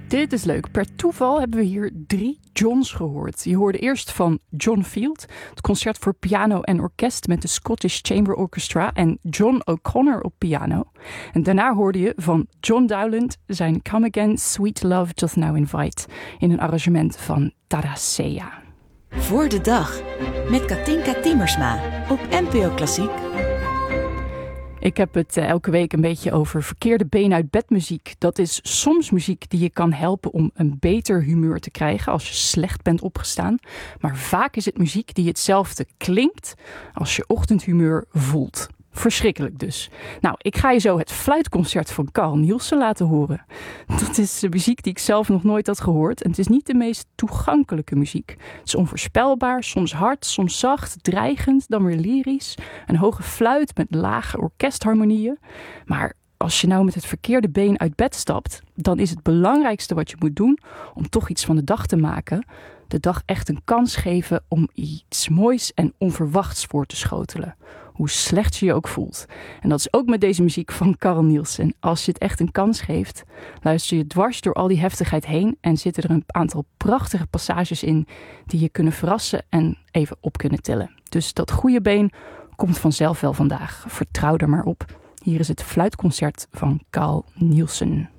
Dit is leuk. Per toeval hebben we hier 3 Johns gehoord. Je hoorde eerst van John Field, het concert voor piano en orkest met de Scottish Chamber Orchestra en John O'Connor op piano. En daarna hoorde je van John Dowland zijn Come Again, Sweet Love Doth Now Invite in een arrangement van Tarasea. Voor de dag met Katinka Timmersma op NPO Klassiek. Ik heb het elke week een beetje over verkeerde been uit bed muziek. Dat is soms muziek die je kan helpen om een beter humeur te krijgen als je slecht bent opgestaan. Maar vaak is het muziek die hetzelfde klinkt als je ochtendhumeur voelt. Verschrikkelijk dus. Nou, ik ga je zo het fluitconcert van Carl Nielsen laten horen. Dat is muziek die ik zelf nog nooit had gehoord. En het is niet de meest toegankelijke muziek. Het is onvoorspelbaar, soms hard, soms zacht, dreigend, dan weer lyrisch. Een hoge fluit met lage orkestharmonieën. Maar als je nou met het verkeerde been uit bed stapt, dan is het belangrijkste wat je moet doen om toch iets van de dag te maken. De dag echt een kans geven om iets moois en onverwachts voor te schotelen. Hoe slecht je je ook voelt. En dat is ook met deze muziek van Carl Nielsen. Als je het echt een kans geeft, luister je dwars door al die heftigheid heen en zitten er een aantal prachtige passages in die je kunnen verrassen en even op kunnen tillen. Dus dat goede been komt vanzelf wel vandaag. Vertrouw er maar op. Hier is het fluitconcert van Carl Nielsen.